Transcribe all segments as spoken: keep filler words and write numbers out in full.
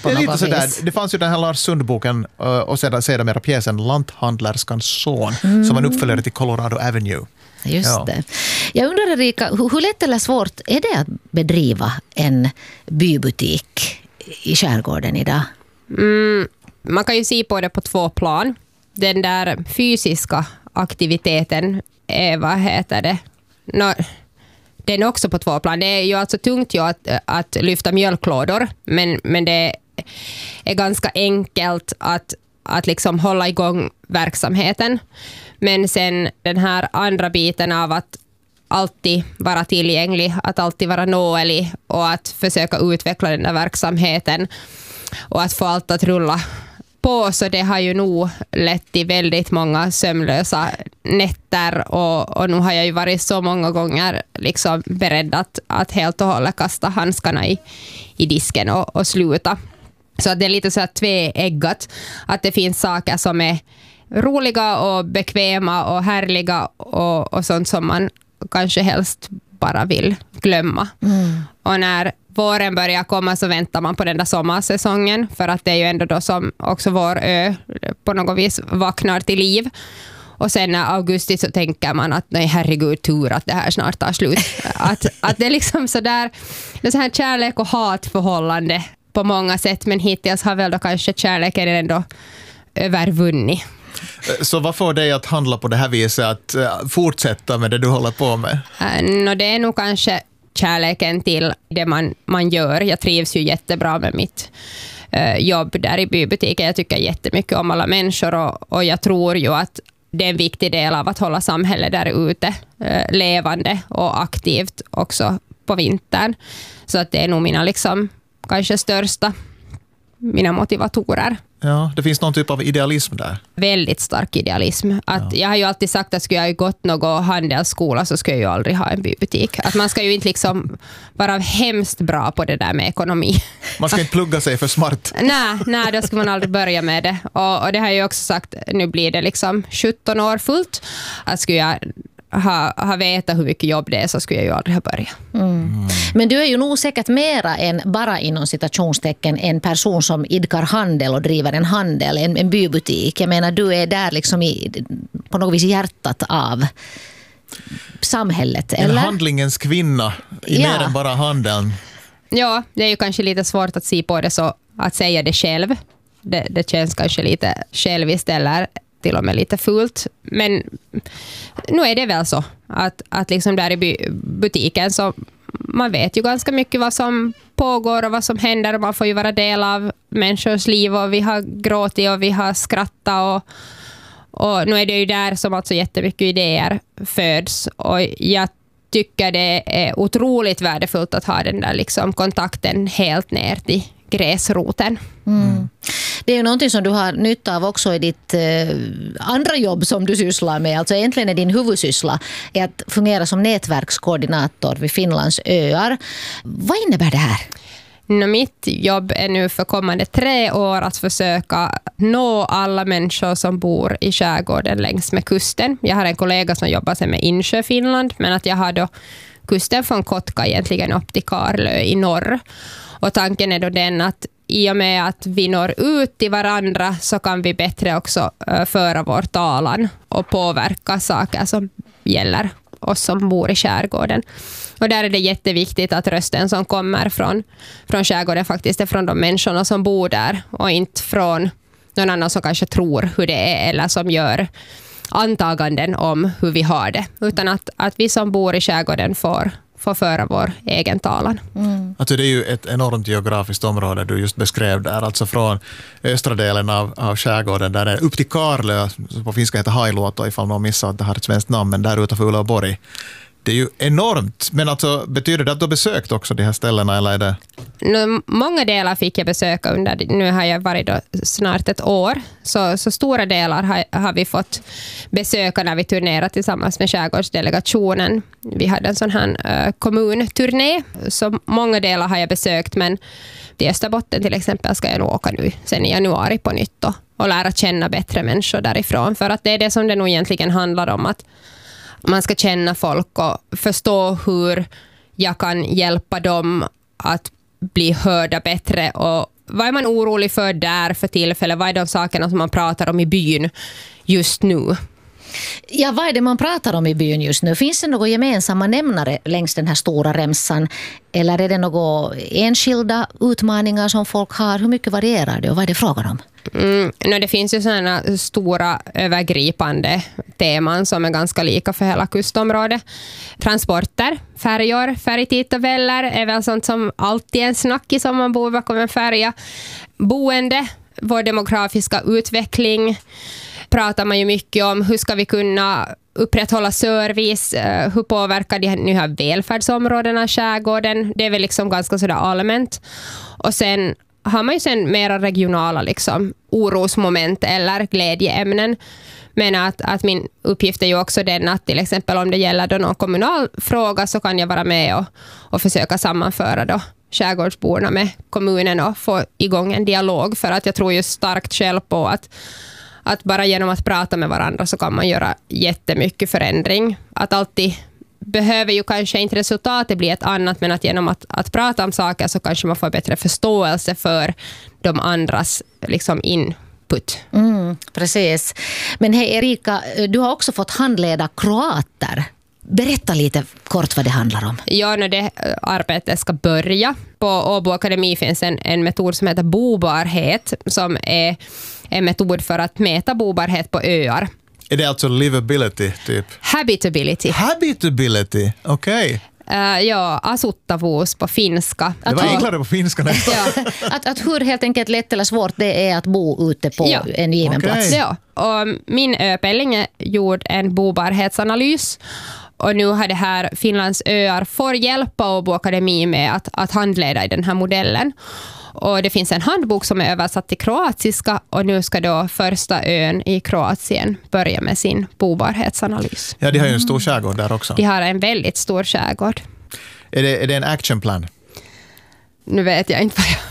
på det är något lite sådär, vis. det fanns ju den här Lars Sundboken och sedan sedermera pjäsen Lanthandlerskans son mm. som var en uppföljare till Colorado Avenue. Just ja. det. Jag undrar, Erika, hur, hur lätt eller svårt är det att bedriva en bybutik i skärgården idag? Mm, man kan ju se på det på två plan. Den där fysiska aktiviteten är, vad heter det? No, den är också på två plan. Det är ju alltså tungt ju att, att lyfta mjölklådor, men, men det är ganska enkelt att, att liksom hålla igång verksamheten. Men sen den här andra biten av att alltid vara tillgänglig, att alltid vara nåelig och att försöka utveckla den där verksamheten och att få allt att rulla på, så det har ju nog lett till väldigt många sömnlösa nätter och, och nu har jag ju varit så många gånger liksom beredd att, att helt och hållet kasta handskarna i, i disken och, och sluta. Så att det är lite så här tveeggat, att det finns saker som är roliga och bekväma och härliga och, och sånt som man kanske helst bara vill glömma. Mm. Och när våren börjar komma så väntar man på den där sommarsäsongen, för att det är ju ändå då som också vår ö på något vis vaknar till liv. Och sen när augusti så tänker man att nej, herregud, tur att det här snart tar slut. att, att det är liksom så där, det är så här kärlek och hatförhållande på många sätt, men hittills har väl då kanske kärleken ändå övervunnit. Så vad får dig att handla på det här viset, att uh, fortsätta med det du håller på med? Uh, no, det är nog kanske kärleken till det man, man gör. Jag trivs ju jättebra med mitt uh, jobb där i bybutiken. Jag tycker jättemycket om alla människor och, och jag tror ju att det är en viktig del av att hålla samhället där ute uh, levande och aktivt också på vintern. Så att det är nog mina liksom kanske största mina motivatorer. Ja, det finns någon typ av idealism där. Väldigt stark idealism. Att ja. Jag har ju alltid sagt att skulle jag ju gått någon handelsskola så skulle jag ju aldrig ha en bybutik. Att man ska ju inte liksom vara hemskt bra på det där med ekonomi. Man ska inte plugga sig för smart. nej, nej, då ska man aldrig börja med det. Och, och det har jag ju också sagt, nu blir det liksom sjutton år fullt. Att skulle jag ha, ha vetat hur mycket jobb det är så skulle jag ju aldrig ha börjat. Mm. Mm. Men du är ju nog säkert mera än bara inom citationstecken en person som idkar handel och driver en handel, en, en bybutik. Jag menar, du är där liksom i, på något vis hjärtat av samhället, eller? En handlingens kvinna i ja. mer än bara handeln. Ja, det är ju kanske lite svårt att se på det så, att säga det själv. Det, det känns kanske lite själviskt eller till och med lite fult. Men nu är det väl så att, att liksom där i butiken så man vet ju ganska mycket vad som pågår och vad som händer och man får ju vara del av människors liv och vi har gråtit och vi har skrattat och, och nu är det ju där som alltså jättemycket idéer föds och jag tycker det är otroligt värdefullt att ha den där liksom kontakten helt ner till gräsroten. Mm. Det är ju någonting som du har nytta av också i ditt eh, andra jobb som du sysslar med. Alltså egentligen är din huvudsyssla är att fungera som nätverkskoordinator vid Finlands öar. Vad innebär det här? No, mitt jobb är nu för kommande tre år att försöka nå alla människor som bor i skärgården längs med kusten. Jag har en kollega som jobbar sig med Insjö, Finland, men att jag har då kusten från Kotka egentligen upp till Karlö i norr. Och tanken är då den att i och med att vi når ut till varandra så kan vi bättre också uh, föra vår talan och påverka saker som gäller oss som bor i skärgården. Och där är det jätteviktigt att rösten som kommer från, från skärgården faktiskt är från de människorna som bor där och inte från någon annan som kanske tror hur det är eller som gör antaganden om hur vi har det. Utan att, att vi som bor i skärgården får få föra vår egen talan. Mm. Alltså det är ju ett enormt geografiskt område du just beskrev där, alltså från östra delen av, av skärgården där det är upp till Karlö, på finska heter Hailuoto ifall någon missar att det har ett svenskt namn, men där utanför Uleåborg. Det är ju enormt, men alltså betyder det att du har besökt också de här ställena eller är det? Nu, många delar fick jag besöka under, nu har jag varit då snart ett år, så, så stora delar har, har vi fått besöka när vi turnerat tillsammans med skärgårdsdelegationen. Vi hade en sån här uh, kommunturné, så många delar har jag besökt, men till Österbotten till exempel ska jag nog åka nu sen i januari på nytt då, och lära känna bättre människor därifrån, för att det är det som det nog egentligen handlar om, att man ska känna folk och förstå hur jag kan hjälpa dem att bli hörda bättre och, vad är man orolig för där för tillfället? Vad är de sakerna som man pratar om i byn just nu? Ja, vad är det man pratar om i byn just nu? Finns det några gemensamma nämnare längs den här stora remsan? Eller är det några enskilda utmaningar som folk har? Hur mycket varierar det och vad är det frågan om? Mm, no, det finns ju sådana stora övergripande teman som är ganska lika för hela kustområdet. Transporter, färjor, färgtidtabeller är väl sånt som alltid är en snackis om man bor bakom en färja. Boende, vår demografiska utveckling pratar man ju mycket om. Hur ska vi kunna upprätthålla service? Hur påverkar de nu här välfärdsområdena, skärgården? Det är väl liksom ganska sådär allmänt. Och sen har man ju sen mera regionala liksom, orosmoment eller glädjeämnen. Men att, att min uppgift är ju också den att till exempel om det gäller då någon kommunal fråga så kan jag vara med och, och försöka sammanföra då skärgårdsborna med kommunen och få igång en dialog. För att jag tror ju starkt själv på att Att bara genom att prata med varandra så kan man göra jättemycket förändring. Att alltid behöver ju kanske inte resultatet bli ett annat, men att genom att, att prata om saker så kanske man får bättre förståelse för de andras liksom input. Mm, precis. Men hej Erika, du har också fått handleda kroater. Berätta lite kort vad det handlar om. Ja, när det arbetet ska börja. På Åbo Akademi finns en, en metod som heter bobarhet som är en metod för att mäta bobarhet på öar. Är det alltså livability typ? Habitability. Habitability, okej. Okay. Uh, ja, asuttavuus på finska. Det var enklare på finska nästan. Ja, att, att hur helt enkelt lätt eller svårt det är att bo ute på ja. en given okay. plats. Ja, och min öpelling gjorde en bobarhetsanalys. Och nu har det här Finlands öar får hjälpa Åbo Akademi med att, att handleda i den här modellen. Och det finns en handbok som är översatt till kroatiska och nu ska då första ön i Kroatien börja med sin bobarhetsanalys. Ja, de har ju en stor skärgård där också. De har en väldigt stor skärgård. Är det, är det en actionplan? Nu vet jag inte vad jag...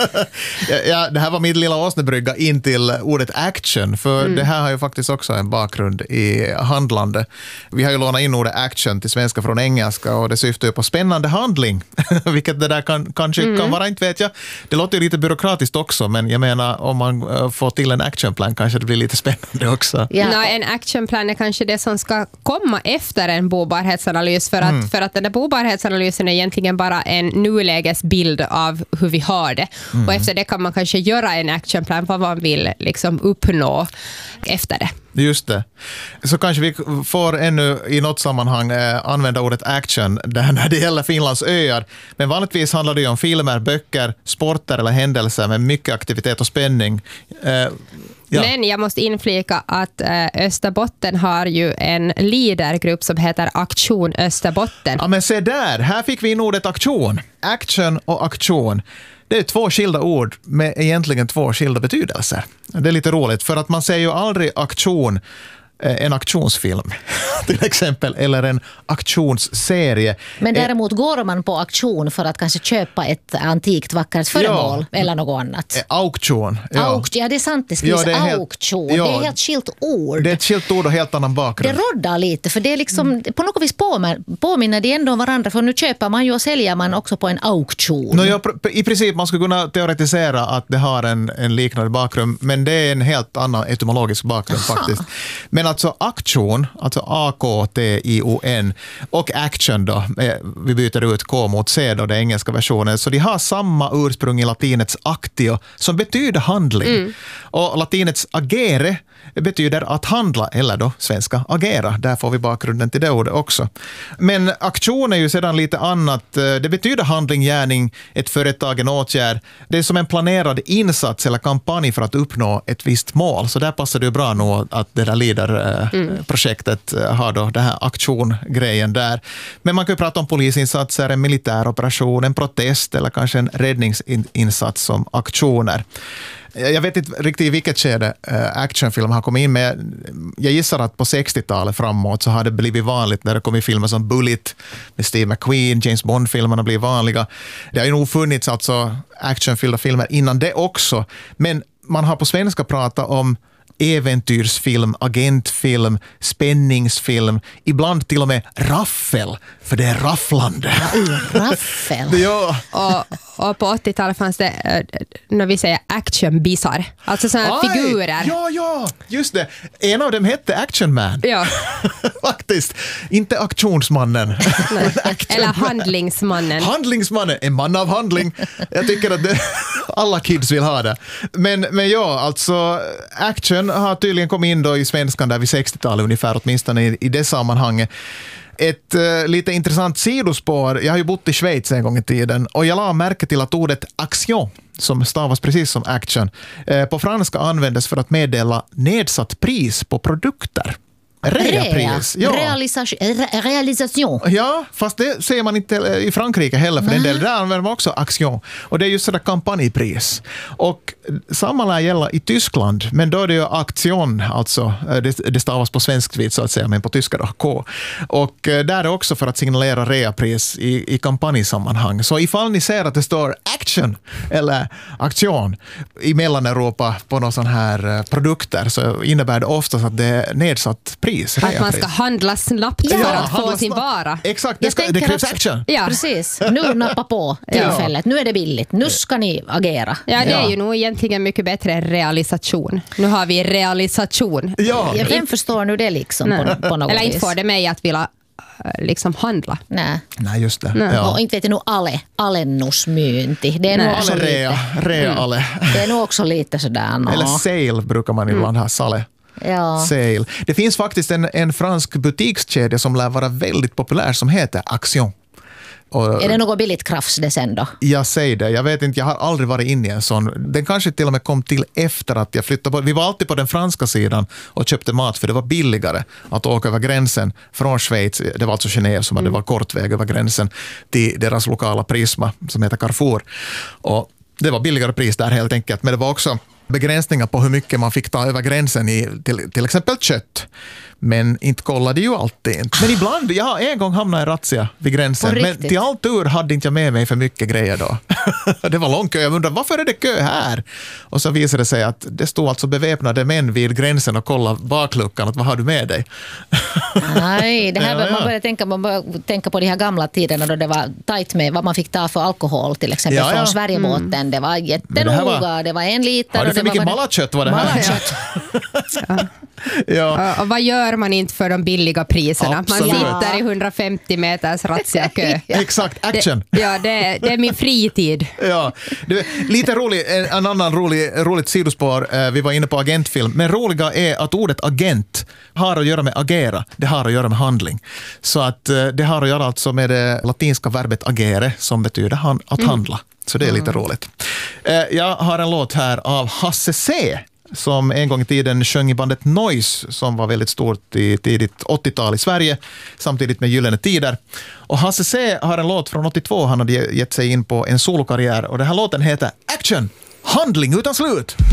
ja, det här var min lilla åsnebrygga in till ordet action, för mm. det här har ju faktiskt också en bakgrund i handlande. Vi har ju lånat in ordet action till svenska från engelska och det syftar ju på spännande handling, vilket det där kan, kanske mm. kan vara, inte vet jag. Det låter ju lite byråkratiskt också, men jag menar om man får till en actionplan kanske det blir lite spännande också. Ja. No, en actionplan är kanske det som ska komma efter en bobarhetsanalys, för att, mm. för att den där bobarhetsanalysen är egentligen bara en nulägesbild av hur vi har det. Mm. Och efter det kan man kanske göra en actionplan vad man vill liksom uppnå efter det. Just det. Så kanske vi får ännu i något sammanhang eh, använda ordet action där när det gäller Finlands öar. Men vanligtvis handlar det ju om filmer, böcker, sporter eller händelser med mycket aktivitet och spänning. Eh, ja. Men jag måste inflika att eh, Österbotten har ju en leadergrupp som heter Aktion Österbotten. Ja, men se där, här fick vi in ordet aktion. Action och aktion. Det är två skilda ord med egentligen två skilda betydelser. Det är lite roligt, för att man säger ju aldrig aktion, en aktionsfilm till exempel, eller en aktionsserie. Men däremot går man på aktion för att kanske köpa ett antikt vackert föremål ja. eller något annat. Auktion. Ja, Auk, ja det är sant, det skrivs ja, det auktion. Ja, det är helt skilt ord. Det är ett skilt ord och helt annan bakgrund. Det roddar lite, för det är liksom, mm. på något vis påminner det ändå om varandra, för nu köper man ju och säljer man också på en auktion. No, ja, i princip man skulle kunna teoretisera att det har en, en liknande bakgrund, men det är en helt annan etymologisk bakgrund Aha. faktiskt. Men alltså aktion, alltså A K T I O N och action då, vi byter ut K mot C då, den engelska versionen, så de har samma ursprung i latinets actio som betyder handling. Mm. Och latinets agere betyder att handla, eller då svenska agera. Där får vi bakgrunden till det ordet också. Men aktion är ju sedan lite annat. Det betyder handling, gärning, ett företag, en åtgärd. Det är som en planerad insats eller kampanj för att uppnå ett visst mål. Så där passar det ju bra nog att det där leaderprojektet mm. har då den här aktiongrejen där. Men man kan ju prata om polisinsatser, en militäroperation, en protest eller kanske en räddningsinsats som aktioner. Jag vet inte riktigt i vilket skede äh, actionfilm har kommit in, men jag gissar att på sextiotalet framåt så har det blivit vanligt när det kommer filmer som Bullet med Steve McQueen, James Bond-filmerna blir vanliga. Det har ju nog funnits alltså actionfyllda filmer innan det också, men man har på svenska pratat om äventyrsfilm, agentfilm, spänningsfilm, ibland till och med raffel, för det är rafflande. Raffel? Ja. Och, och på åttiotalet fanns det, äh, när vi säger actionbisar. Alltså sådana Aj, figurer. Ja, ja, just det. En av dem hette Action Man. Ja. Faktiskt. Inte aktionsmannen. Eller handlingsmannen. Handlingsmannen, en man av handling. Jag tycker att det, alla kids vill ha det. Men, men ja, alltså action har tydligen kommit in då i svenskan där vid sextiotalet ungefär, åtminstone i, i det sammanhanget. Ett uh, lite intressant sidospår. Jag har ju bott i Schweiz en gång i tiden och jag la märke till att ordet action, som stavas precis som action, eh, på franska användes för att meddela nedsatt pris på produkter. Reapris. Ja. Realisation. Re- realisation. Ja, fast det ser man inte i Frankrike heller för den delen. Där använder man också action. Och det är just sådär kampanjpris. Och samma lär gälla i Tyskland, men då är det ju aktion, alltså det, det stavas på svenskt så att säga, men på tyska då, K. Och där är det också för att signalera reapris i, i kampanjsammanhang. Så ifall ni ser att det står action eller aktion i Mellaneuropa på någon sån här produkter, så innebär det oftast att det är nedsatt pris. Att man ska handla snabbt Ja, för att få handla sin snabbt. vara. Exakt, det, Jag ska, det tänker krävs också- action. Ja. Precis. Nu nappa på tillfället. Nu är det billigt. Nu ska ni agera. Ja, det Ja. är ju nog egentligen mycket bättre än realisation. Nu har vi realisation. Ja, Ja, vem förstår nu det liksom på, på något Eller inte vis? får det mig att vilja äh, liksom handla. Nej. nej just det. Nej. Ja. Och inte vet jag nog alle, alennusmyynti. Det är nog Nej. också Alle rea, lite, rea alle. det är nog också lite sådär. Nå. Eller sale brukar man ibland ha, sale. Ja. Sale. Det finns faktiskt en, en fransk butikskedja som lär vara väldigt populär som heter Action. Och Är det något billigt krafs det sen då? jag säger det, jag vet inte, jag har aldrig varit inne i en sån. Den kanske till och med kom till efter att jag flyttade på. Vi var alltid på den franska sidan och köpte mat för det var billigare att åka över gränsen från Schweiz, det var alltså Genève som hade var kort väg över gränsen, till deras lokala Prisma som heter Carrefour. Och det var billigare pris där helt enkelt, men det var också begränsningar på hur mycket man fick ta över gränsen i till, till exempel kött. Men inte kollade ju alltid. Men ibland, jag har en gång hamnat i razzia vid gränsen. På Men riktigt? till all tur hade inte jag med mig för mycket grejer då. Det var lång kö. Jag undrade, varför är det kö här? Och så visade det sig att det stod alltså beväpnade män vid gränsen och kollade bakluckan. Att, vad har du med dig? Nej, det här, Ja, ja. man börjar tänka, man börjar tänka på de här gamla tiderna då det var tajt med vad man fick ta för alkohol till exempel Ja, ja. från Sverigebåten. Det var Men det jättenoga. här Det var- var, en liter. Har du och för det mycket var malakött var det här? Malakött. Ja. Och, och vad gör man inte för de billiga priserna? Absolut. Man sitter i hundrafemtio meters razziakö. Exakt, action. Det, ja, det, det är min fritid. Ja, du, lite rolig, en, en annan rolig, roligt sidospår, eh, vi var inne på agentfilm, men roliga är att ordet agent har att göra med agera, det har att göra med handling. Så att eh, det har att göra alltså med det latinska verbet agere som betyder han, att handla. Så det är lite roligt. Eh, jag har en låt här av Hasse C som en gång i tiden sjöng i bandet Noise som var väldigt stort i tidigt åttiotal i Sverige samtidigt med Gyllene Tider. Och Hasse C har en låt från åttiotvå, han hade gett sig in på en solokarriär och den här låten heter Action, handling utan slut.